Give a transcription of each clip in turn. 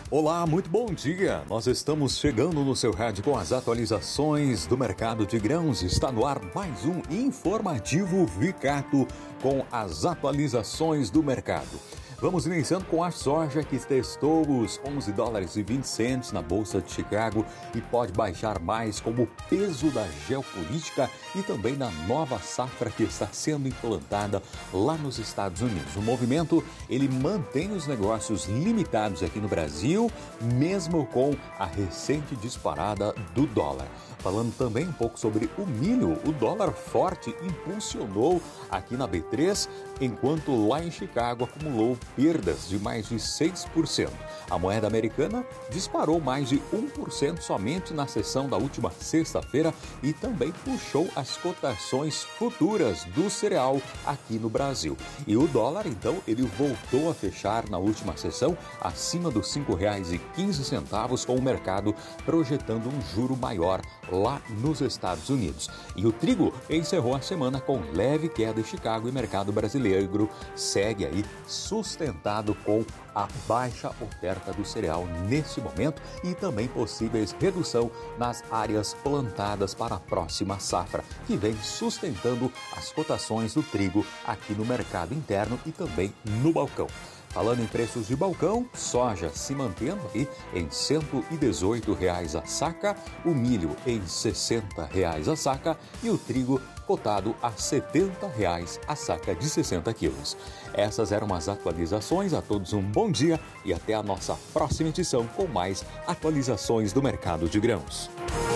Olá, muito bom dia! Nós estamos chegando no seu rádio com as atualizações do mercado de grãos. Está no ar mais um informativo Vicato com as atualizações do mercado. Vamos iniciando com a soja que testou os 11 dólares e 20 centos na Bolsa de Chicago e pode baixar mais como o peso da geopolítica e também da nova safra que está sendo implantada lá nos Estados Unidos. O movimento, ele mantém os negócios limitados aqui no Brasil, mesmo com a recente disparada do dólar. Falando também um pouco sobre o milho, o dólar forte impulsionou aqui na B3, enquanto lá em Chicago acumulou perdas de mais de 6%. A moeda americana disparou mais de 1% somente na sessão da última sexta-feira e também puxou as cotações futuras do cereal aqui no Brasil. E o dólar, então, ele voltou a fechar na última sessão acima dos R$ 5,15, com o mercado projetando um juro maior lá nos Estados Unidos. E o trigo encerrou a semana com leve queda em Chicago e o mercado brasileiro segue aí sustentado com a baixa oferta do cereal nesse momento e também possíveis redução nas áreas plantadas para a próxima safra, que vem sustentando as cotações do trigo aqui no mercado interno e também no balcão. Falando em preços de balcão, soja se mantendo aí em R$ 118 a saca, o milho em R$ 60 a saca e o trigo cotado a R$ 70 a saca de 60 quilos. Essas eram as atualizações. A todos um bom dia e até a nossa próxima edição com mais atualizações do mercado de grãos.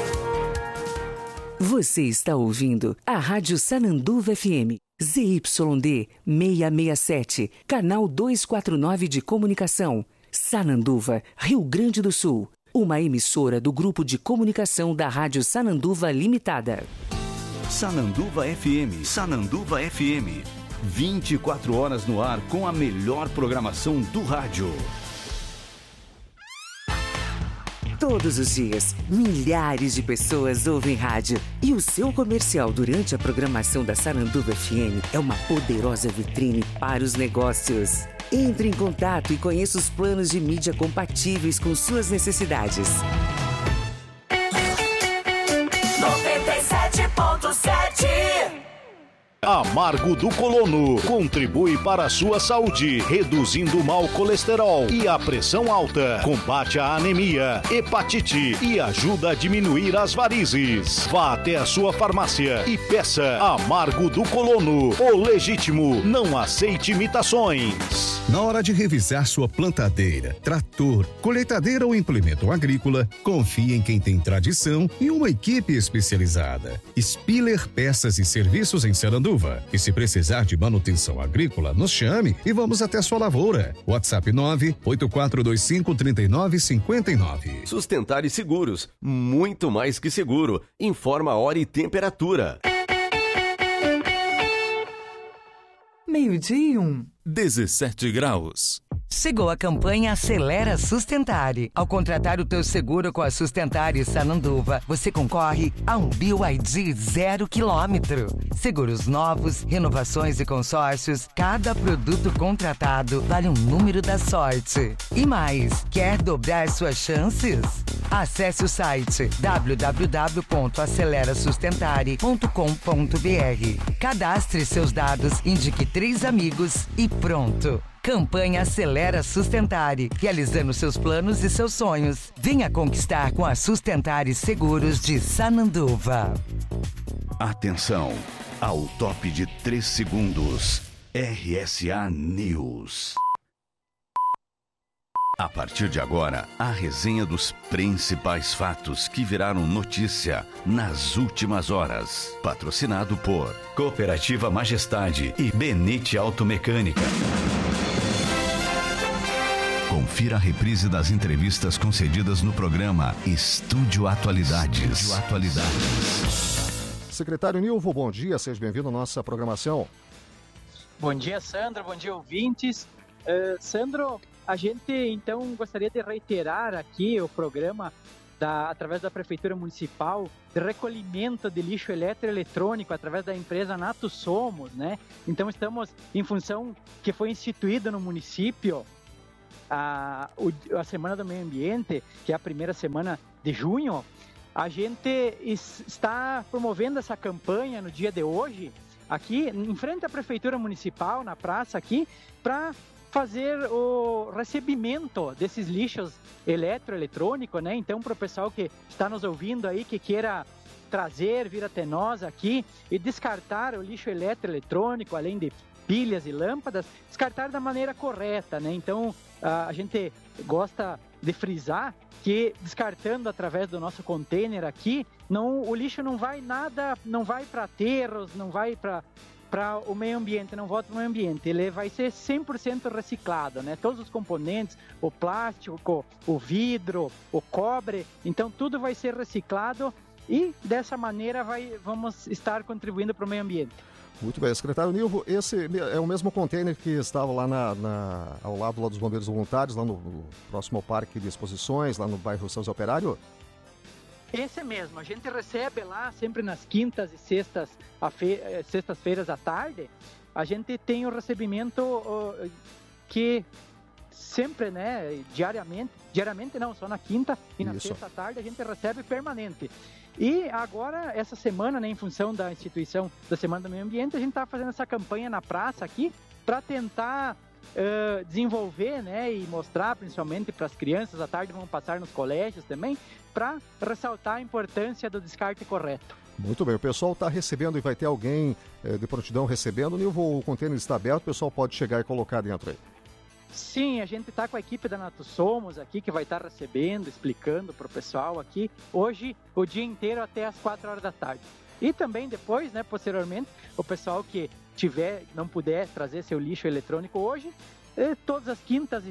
Você está ouvindo a Rádio Sananduva FM. ZYD 667, canal 249 de comunicação. Sananduva, Rio Grande do Sul. Uma emissora do Grupo de Comunicação da Rádio Sananduva Limitada. Sananduva FM, Sananduva FM. 24 horas no ar com a melhor programação do rádio. Todos os dias, milhares de pessoas ouvem rádio. E o seu comercial durante a programação da Sananduva FM é uma poderosa vitrine para os negócios. Entre em contato e conheça os planos de mídia compatíveis com suas necessidades. 97.7 Amargo do Colono contribui para a sua saúde, reduzindo o mau colesterol e a pressão alta, combate a anemia, hepatite e ajuda a diminuir as varizes. Vá até a sua farmácia e peça Amargo do Colono, o legítimo, não aceite imitações. Na hora de revisar sua plantadeira, trator, colheitadeira ou implemento agrícola, confie em quem tem tradição e uma equipe especializada. Spiller Peças e Serviços em Sananduva. E se precisar de manutenção agrícola, nos chame e vamos até sua lavoura. WhatsApp 984253959. Sustentar e Seguros, muito mais que seguro. Informa a hora e temperatura. 12:01. 17 graus. Chegou a campanha Acelera Sustentare. Ao contratar o teu seguro com a Sustentare Sananduva, você concorre a um BYD 0 km. Seguros novos, renovações e consórcios, cada produto contratado vale um número da sorte. E mais, quer dobrar suas chances? Acesse o site www.acelerasustentare.com.br. Cadastre seus dados, indique 3 amigos e pronto. Campanha Acelera Sustentare, realizando seus planos e seus sonhos. Venha conquistar com a Sustentare Seguros de Sananduva. Atenção, ao top de 3 segundos. RSA News. A partir de agora, a resenha dos principais fatos que viraram notícia nas últimas horas. Patrocinado por Cooperativa Majestade e Benite Automecânica. Confira a reprise das entrevistas concedidas no programa Estúdio Atualidades. Secretário Nilvo, bom dia, seja bem-vindo à nossa programação. Bom dia, Sandro, bom dia, ouvintes. Sandro, a gente então gostaria de reiterar aqui o programa através da Prefeitura Municipal de recolhimento de lixo eletroeletrônico através da empresa Nato Somos, né? Então estamos em função que foi instituída no município a Semana do Meio Ambiente, que é a primeira semana de junho, a gente está promovendo essa campanha no dia de hoje, aqui em frente à Prefeitura Municipal, na praça aqui, para fazer o recebimento desses lixos eletrônicos, né? Então, para o pessoal que está nos ouvindo aí, que queira trazer, vir até nós aqui e descartar o lixo eletrônico, além de pilhas e lâmpadas, descartar da maneira correta, né? Então, a gente gosta de frisar que descartando através do nosso container aqui, o lixo não vai para aterros, não vai para o meio ambiente, não volta para o meio ambiente. Ele vai ser 100% reciclado, né? Todos os componentes, o plástico, o vidro, o cobre, então tudo vai ser reciclado e dessa maneira vamos estar contribuindo para o meio ambiente. Muito bem, secretário Nilvo, esse é o mesmo container que estava lá ao lado lá dos Bombeiros Voluntários, lá no próximo ao Parque de Exposições, lá no bairro São José Operário? Esse mesmo, a gente recebe lá sempre nas quintas e sextas-feiras à tarde, a gente tem o recebimento que sempre, né, diariamente não, só na quinta e na sexta à tarde a gente recebe permanente. E agora, essa semana, né, em função da instituição da Semana do Meio Ambiente, a gente está fazendo essa campanha na praça aqui para tentar desenvolver, né, e mostrar principalmente para as crianças, à tarde vão passar nos colégios também, para ressaltar a importância do descarte correto. Muito bem, o pessoal está recebendo e vai ter alguém de prontidão recebendo, o container está aberto, o pessoal pode chegar e colocar dentro aí. Sim, a gente está com a equipe da Natussomos aqui, que vai estar recebendo, explicando para o pessoal aqui, hoje, o dia inteiro até as 4 horas da tarde. E também depois, né, posteriormente, o pessoal que não puder trazer seu lixo eletrônico hoje, todas as quintas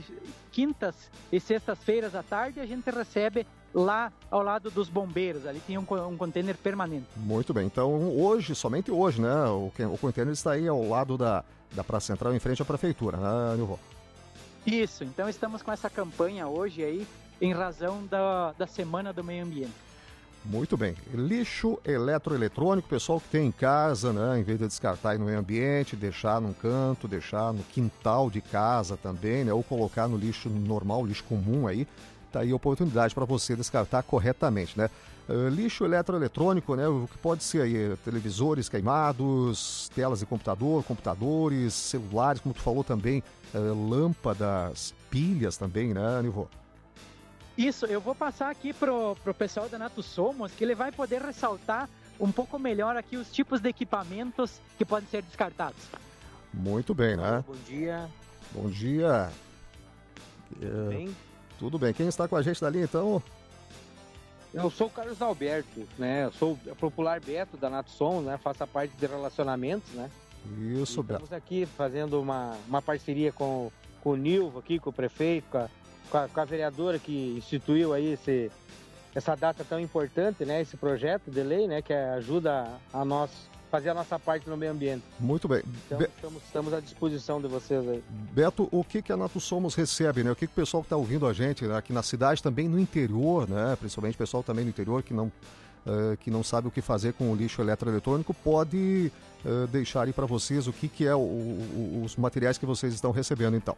e sextas-feiras à tarde, a gente recebe lá ao lado dos bombeiros, ali tem um container permanente. Muito bem, então hoje, somente hoje, né, o container está aí ao lado da Praça Central, em frente à Prefeitura, né, Nilvon? Isso, então estamos com essa campanha hoje aí, em razão da Semana do Meio Ambiente. Muito bem. Lixo eletrônico, pessoal que tem em casa, né, em vez de descartar aí no meio ambiente, deixar num canto, deixar no quintal de casa também, né, ou colocar no lixo normal, lixo comum aí, tá aí a oportunidade para você descartar corretamente, né. Lixo eletrônico, né, o que pode ser aí, televisores queimados, telas de computadores, celulares, como tu falou também, lâmpadas, pilhas também, né, Nilvon? Isso, eu vou passar aqui pro pessoal da Natussomos, que ele vai poder ressaltar um pouco melhor aqui os tipos de equipamentos que podem ser descartados. Muito bem, né? Bom dia. Bom dia. Tudo bem? Tudo bem. Quem está com a gente dali, então? Eu sou o Carlos Alberto, né? Eu sou o popular Beto da Natussomos, né? Faço a parte de relacionamentos, né? Isso, Beto. Estamos aqui fazendo uma parceria com o Nilvo aqui, com o prefeito, com a vereadora que instituiu aí essa data tão importante, né? Esse projeto de lei, né? Que ajuda a nós fazer a nossa parte no meio ambiente. Muito bem. Então, estamos à disposição de vocês aí. Beto, o que a Natussomos recebe, né? O que o pessoal que está ouvindo a gente, né? Aqui na cidade, também no interior, né? Principalmente o pessoal também no interior que não sabe o que fazer com o lixo eletrônico, pode deixar aí para vocês o que é os materiais que vocês estão recebendo, então.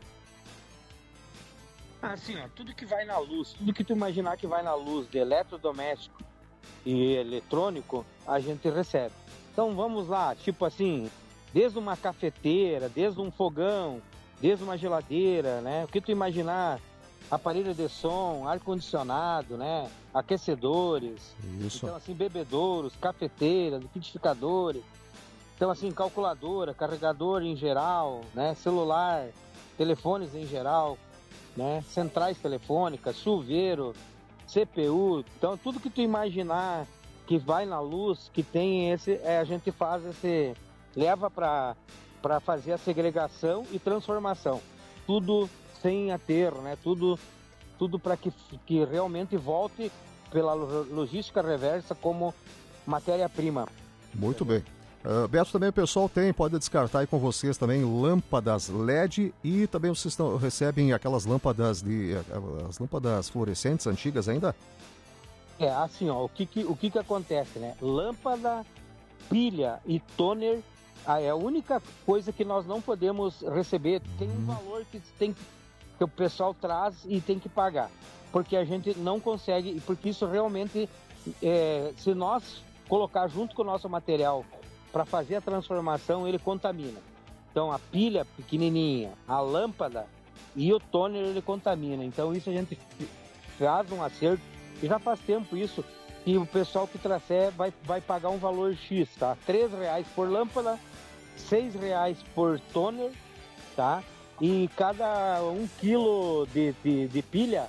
Assim, ó, tudo que vai na luz, tudo que tu imaginar que vai na luz de eletrodoméstico e eletrônico, a gente recebe. Então vamos lá, tipo assim, desde uma cafeteira, desde um fogão, desde uma geladeira, né? O que tu imaginar, aparelho de som, ar-condicionado, né? Aquecedores. Isso. Então assim, bebedouros, cafeteiras, liquidificadores. Então assim, calculadora, carregador em geral, né? Celular, telefones em geral, né? Centrais telefônicas, chuveiro, CPU. Então tudo que tu imaginar que vai na luz, que tem a gente faz leva para fazer a segregação e transformação. Tudo sem aterro, né? Tudo para que realmente volte pela logística reversa como matéria-prima. Muito bem. Beto, também o pessoal pode descartar aí com vocês também lâmpadas LED e também vocês recebem aquelas lâmpadas as lâmpadas fluorescentes antigas ainda? Assim, ó, o que acontece, né? Lâmpada, pilha e toner é a única coisa que nós não podemos receber. Tem um valor que tem que o pessoal traz e tem que pagar. Porque a gente não consegue, porque isso realmente, se nós colocar junto com o nosso material para fazer a transformação, ele contamina. Então a pilha pequenininha, a lâmpada e o toner ele contamina. Então isso a gente faz um acerto, e já faz tempo isso, e o pessoal que trouxer vai pagar um valor X, tá? R$3 por lâmpada, R$6 por toner, tá? E cada 1 quilo de pilha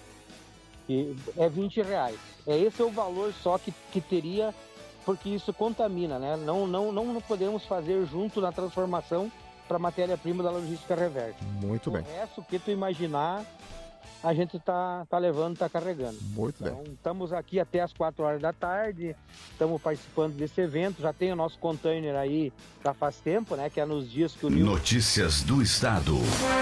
é R$20. Esse é o valor só que teria, porque isso contamina, né? Não podemos fazer junto na transformação para matéria-prima da logística reversa. Muito bem. O resto que tu imaginar, a gente tá levando, tá carregando. Muito bem. Então, estamos aqui até as 4 horas da tarde, estamos participando desse evento, já tem o nosso container aí já faz tempo, né? Que é nos dias que o Notícias do Estado.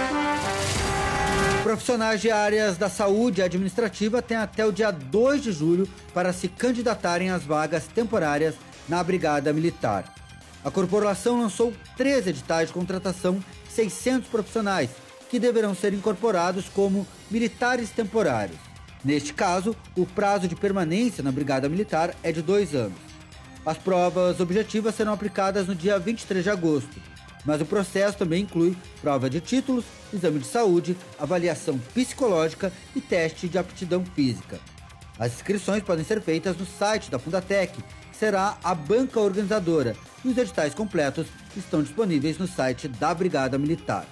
Profissionais de áreas da saúde e administrativa têm até o dia 2 de julho para se candidatarem às vagas temporárias na Brigada Militar. A corporação lançou 13 editais de contratação de 600 profissionais, que deverão ser incorporados como militares temporários. Neste caso, o prazo de permanência na Brigada Militar é de 2 anos. As provas objetivas serão aplicadas no dia 23 de agosto, mas o processo também inclui prova de títulos, exame de saúde, avaliação psicológica e teste de aptidão física. As inscrições podem ser feitas no site da Fundatec, que será a banca organizadora, e os editais completos estão disponíveis no site da Brigada Militar.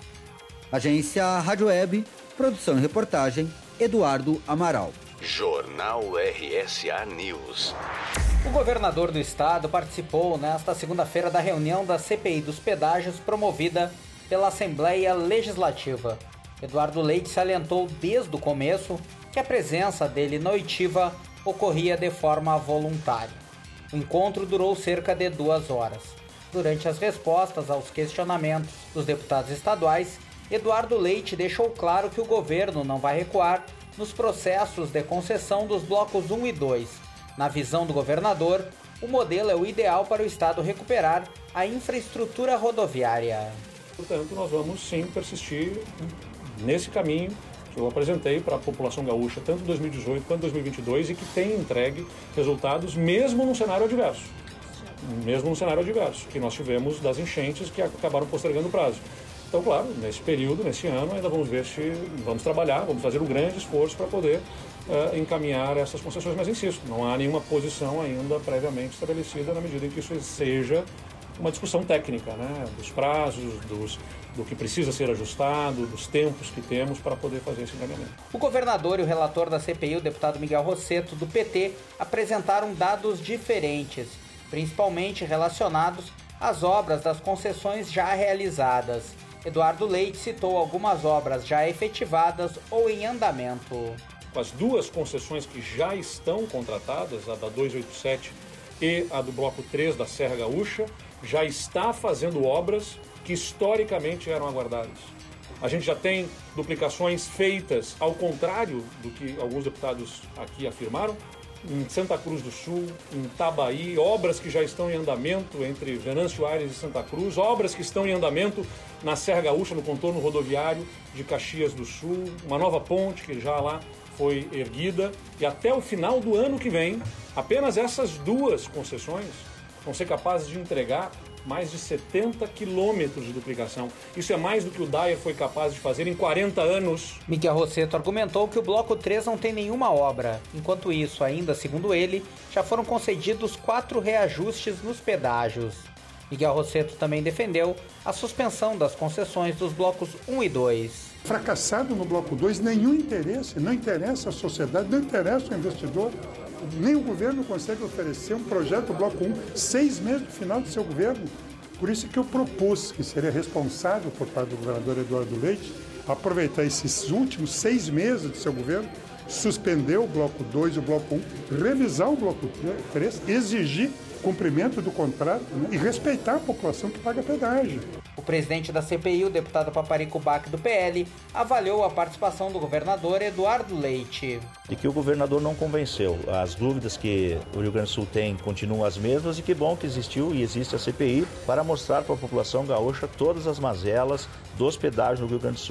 Agência Rádio Web, produção e reportagem, Eduardo Amaral. Jornal RSA News. O governador do estado participou nesta segunda-feira da reunião da CPI dos pedágios promovida pela Assembleia Legislativa. Eduardo Leite salientou desde o começo que a presença dele na oitiva ocorria de forma voluntária. O encontro durou cerca de 2 horas. Durante as respostas aos questionamentos dos deputados estaduais, Eduardo Leite deixou claro que o governo não vai recuar nos processos de concessão dos blocos 1 e 2. Na visão do governador, o modelo é o ideal para o estado recuperar a infraestrutura rodoviária. Portanto, nós vamos sim persistir nesse caminho que eu apresentei para a população gaúcha, tanto em 2018 quanto em 2022, e que tem entregue resultados mesmo num cenário adverso. Mesmo num cenário adverso, que nós tivemos das enchentes que acabaram postergando o prazo. Então, claro, nesse período, nesse ano, ainda vamos ver se vamos trabalhar, vamos fazer um grande esforço para poder encaminhar essas concessões, mas insisto, não há nenhuma posição ainda previamente estabelecida na medida em que isso seja uma discussão técnica, né, dos prazos, do que precisa ser ajustado, dos tempos que temos para poder fazer esse encaminhamento. O governador e o relator da CPI, o deputado Miguel Rosseto, do PT, apresentaram dados diferentes, principalmente relacionados às obras das concessões já realizadas. Eduardo Leite citou algumas obras já efetivadas ou em andamento. As 2 concessões que já estão contratadas, a da 287 e a do Bloco 3 da Serra Gaúcha, já está fazendo obras que historicamente eram aguardadas. A gente já tem duplicações feitas, ao contrário do que alguns deputados aqui afirmaram, em Santa Cruz do Sul, em Itabaí, obras que já estão em andamento entre Venâncio Aires e Santa Cruz, obras que estão em andamento na Serra Gaúcha, no contorno rodoviário de Caxias do Sul, uma nova ponte que já lá foi erguida, e até o final do ano que vem, apenas essas 2 concessões vão ser capazes de entregar mais de 70 quilômetros de duplicação. Isso é mais do que o Dyer foi capaz de fazer em 40 anos. Miguel Rosseto argumentou que o Bloco 3 não tem nenhuma obra. Enquanto isso, ainda segundo ele, já foram concedidos 4 reajustes nos pedágios. Miguel Rosseto também defendeu a suspensão das concessões dos blocos 1 e 2. Fracassado no Bloco 2, nenhum interesse, não interessa a sociedade, não interessa o investidor. Nem o governo consegue oferecer um projeto do Bloco 1 6 meses do final do seu governo. Por isso que eu propus, que seria responsável por parte do governador Eduardo Leite, aproveitar esses últimos 6 meses do seu governo, suspender o Bloco 2 e o Bloco 1, revisar o Bloco 3, exigir cumprimento do contrato, né, e respeitar a população que paga pedágio. O presidente da CPI, o deputado Paparico Bach, do PL, avaliou a participação do governador Eduardo Leite. E que o governador não convenceu. As dúvidas que o Rio Grande do Sul tem continuam as mesmas, e que bom que existiu e existe a CPI para mostrar para a população gaúcha todas as mazelas dos pedágios no Rio Grande do Sul.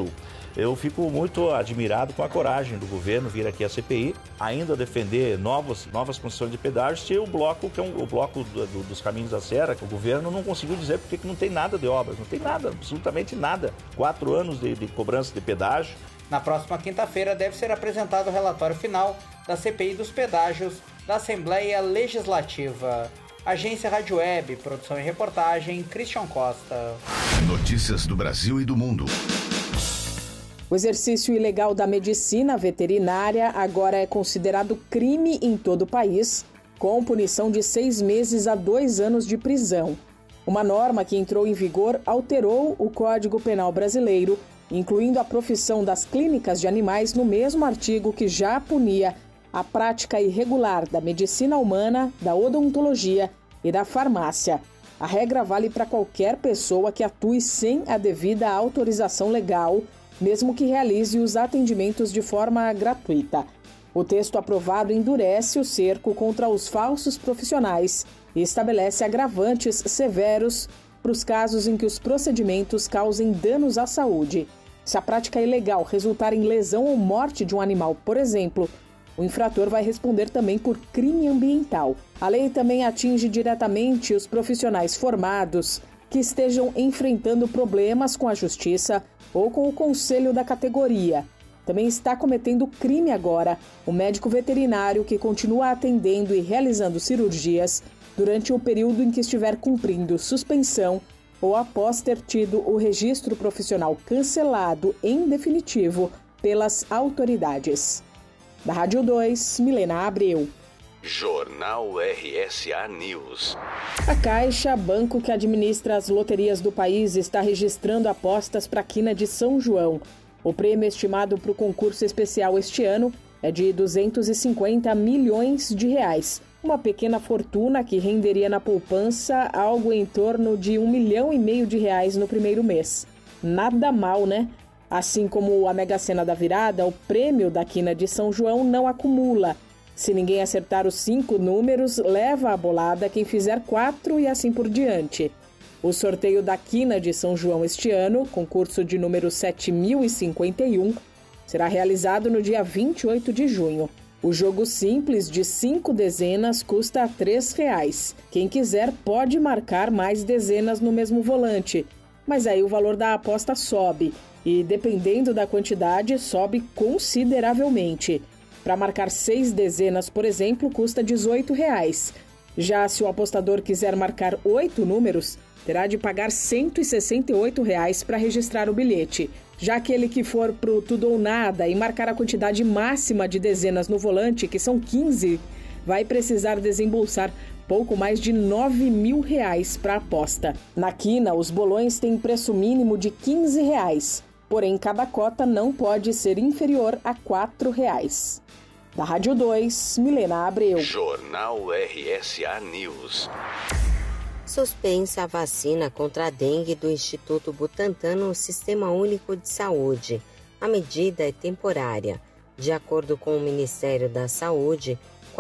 Eu fico muito admirado com a coragem do governo vir aqui à CPI, ainda defender novas concessões de pedágio, se o bloco, que é o bloco dos caminhos da Serra, que o governo não conseguiu dizer porque que não tem nada de obras, não tem nada, absolutamente nada. 4 anos de cobrança de pedágio. Na próxima quinta-feira deve ser apresentado o relatório final da CPI dos pedágios da Assembleia Legislativa. Agência Rádio Web, produção e reportagem, Christian Costa. Notícias do Brasil e do mundo. O exercício ilegal da medicina veterinária agora é considerado crime em todo o país, com punição de 6 meses a 2 anos de prisão. Uma norma que entrou em vigor alterou o Código Penal brasileiro, incluindo a profissão das clínicas de animais no mesmo artigo que já punia a prática irregular da medicina humana, da odontologia e da farmácia. A regra vale para qualquer pessoa que atue sem a devida autorização legal, mesmo que realize os atendimentos de forma gratuita. O texto aprovado endurece o cerco contra os falsos profissionais e estabelece agravantes severos para os casos em que os procedimentos causem danos à saúde. Se a prática ilegal resultar em lesão ou morte de um animal, por exemplo, o infrator vai responder também por crime ambiental. A lei também atinge diretamente os profissionais formados que estejam enfrentando problemas com a justiça ou com o conselho da categoria. Também está cometendo crime agora o médico veterinário que continua atendendo e realizando cirurgias durante o período em que estiver cumprindo suspensão ou após ter tido o registro profissional cancelado em definitivo pelas autoridades. Da Rádio 2, Milena Abreu. Jornal RSA News. A Caixa, banco que administra as loterias do país, está registrando apostas para a Quina de São João. O prêmio estimado para o concurso especial este ano é de 250 milhões de reais. Uma pequena fortuna que renderia na poupança algo em torno de R$1,5 milhão de reais no primeiro mês. Nada mal, né? Assim como a Mega Sena da Virada, o prêmio da Quina de São João não acumula. Se ninguém acertar os 5 números, leva a bolada quem fizer 4 e assim por diante. O sorteio da Quina de São João este ano, concurso de número 7051, será realizado no dia 28 de junho. O jogo simples de 5 dezenas custa R$ 3. Quem quiser pode marcar mais dezenas no mesmo volante, mas aí o valor da aposta sobe e, dependendo da quantidade, sobe consideravelmente. Para marcar 6 dezenas, por exemplo, custa R$ 18. Já se o apostador quiser marcar 8 números, terá de pagar R$ 168 para registrar o bilhete. Já aquele que for pro tudo ou nada e marcar a quantidade máxima de dezenas no volante, que são 15, vai precisar desembolsar pouco mais de R$ 9 mil para a aposta. Na Quina, os bolões têm preço mínimo de R$ 15, porém cada cota não pode ser inferior a R$ 4. Da Rádio 2, Milena Abreu. Jornal RSA News. Suspensa a vacina contra a dengue do Instituto Butantan no Sistema Único de Saúde. A medida é temporária. De acordo com o Ministério da Saúde,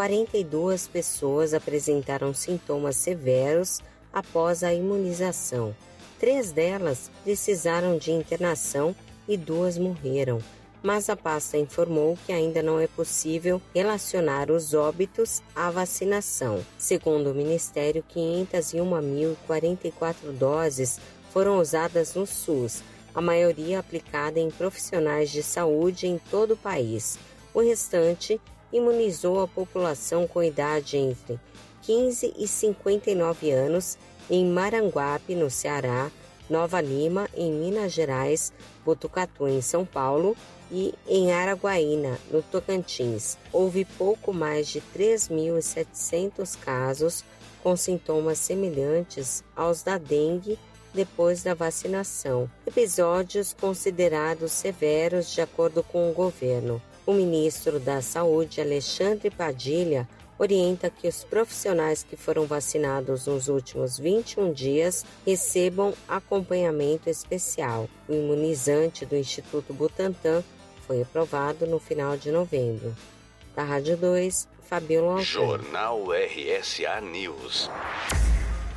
42 pessoas apresentaram sintomas severos após a imunização. 3 delas precisaram de internação e 2 morreram. Mas a pasta informou que ainda não é possível relacionar os óbitos à vacinação. Segundo o Ministério, 501.044 doses foram usadas no SUS, a maioria aplicada em profissionais de saúde em todo o país. O restante imunizou a população com idade entre 15 e 59 anos em Maranguape, no Ceará, Nova Lima, em Minas Gerais, Botucatu, em São Paulo, e em Araguaína, no Tocantins. Houve pouco mais de 3.700 casos com sintomas semelhantes aos da dengue depois da vacinação. Episódios considerados severos de acordo com o governo. O ministro da Saúde, Alexandre Padilha, orienta que os profissionais que foram vacinados nos últimos 21 dias recebam acompanhamento especial. O imunizante do Instituto Butantan foi aprovado no final de novembro. Da Rádio 2, Fabiola Alcântara. Jornal RSA News.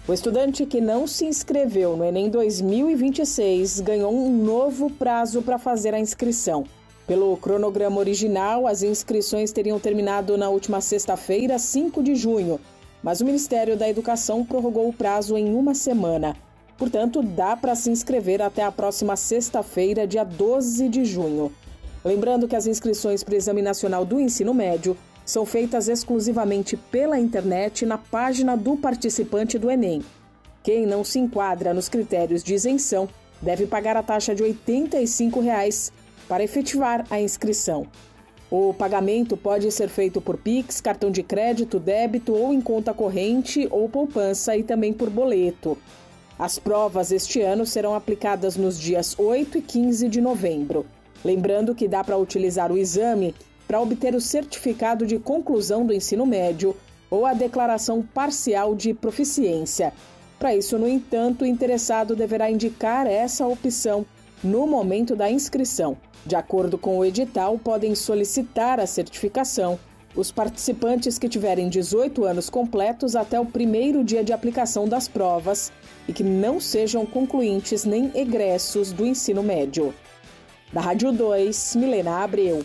O estudante que não se inscreveu no Enem 2026 ganhou um novo prazo para fazer a inscrição. Pelo cronograma original, as inscrições teriam terminado na última sexta-feira, 5 de junho, mas o Ministério da Educação prorrogou o prazo em uma semana. Portanto, dá para se inscrever até a próxima sexta-feira, dia 12 de junho. Lembrando que as inscrições para o Exame Nacional do Ensino Médio são feitas exclusivamente pela internet na página do participante do Enem. Quem não se enquadra nos critérios de isenção deve pagar a taxa de R$ 85 para efetivar a inscrição. O pagamento pode ser feito por Pix, cartão de crédito, débito ou em conta corrente ou poupança e também por boleto. As provas este ano serão aplicadas nos dias 8 e 15 de novembro. Lembrando que dá para utilizar o exame para obter o certificado de conclusão do ensino médio ou a declaração parcial de proficiência. Para isso, no entanto, o interessado deverá indicar essa opção no momento da inscrição. De acordo com o edital, podem solicitar a certificação os participantes que tiverem 18 anos completos até o primeiro dia de aplicação das provas e que não sejam concluintes nem egressos do ensino médio. Da Rádio 2, Milena Abreu.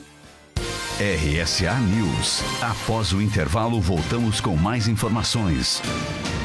RSA News. Após o intervalo, voltamos com mais informações.